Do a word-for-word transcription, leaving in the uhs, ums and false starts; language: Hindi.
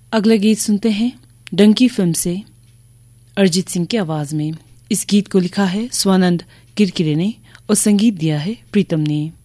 अगला गीत सुनते हैं डंकी फिल्म से अरिजीत सिंह की आवाज में। इस गीत को लिखा है स्वानंद किरकिरे ने और संगीत दिया है प्रीतम ने।